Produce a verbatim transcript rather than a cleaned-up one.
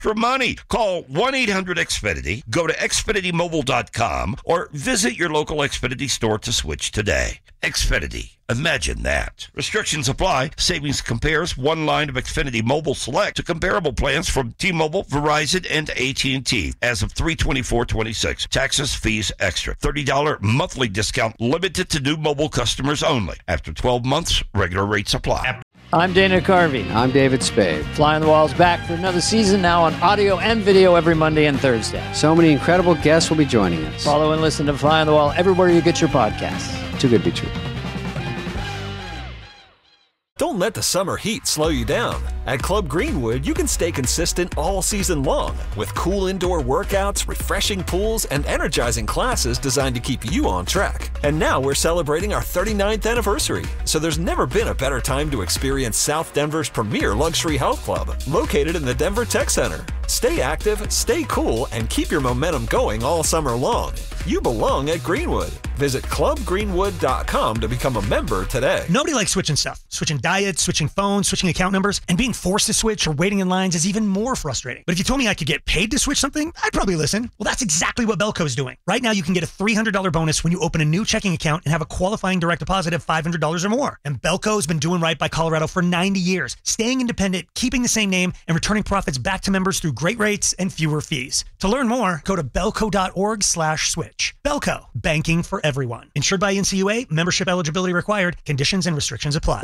for money. Call one eight hundred X Finity, go to Xfinity Mobile dot com, or visit your local Xfinity store to switch today. Xfinity. Imagine that. Restrictions apply. Savings compares one line of Xfinity Mobile Select to comparable plans from T-Mobile, Verizon, and A T and T as of three twenty-four twenty-six. Taxes, fees, extra. thirty dollars monthly discount limited to new mobile customers only. After twelve months, regular rates apply. I'm Dana Carvey. I'm David Spade. Fly on the Wall's back for another season now on audio and video every Monday and Thursday. So many incredible guests will be joining us. Follow and listen to Fly on the Wall everywhere you get your podcasts. Too good to be true. Don't let the summer heat slow you down. At Club Greenwood, you can stay consistent all season long with cool indoor workouts, refreshing pools, and energizing classes designed to keep you on track. And now we're celebrating our thirty-ninth anniversary, so there's never been a better time to experience South Denver's premier luxury health club, located in the Denver Tech Center. Stay active, stay cool, and keep your momentum going all summer long. You belong at Greenwood. Visit club greenwood dot com to become a member today. Nobody likes switching stuff. Switching diets, switching phones, switching account numbers, and being forced to switch or waiting in lines is even more frustrating. But if you told me I could get paid to switch something, I'd probably listen. Well, that's exactly what Belco is doing. Right now, you can get a three hundred dollars bonus when you open a new checking account and have a qualifying direct deposit of five hundred dollars or more. And Belco's been doing right by Colorado for ninety years, staying independent, keeping the same name, and returning profits back to members through great rates and fewer fees. To learn more, go to belco.org slash switch. Belco, banking for everyone. Insured by N C U A, membership eligibility required, conditions and restrictions apply.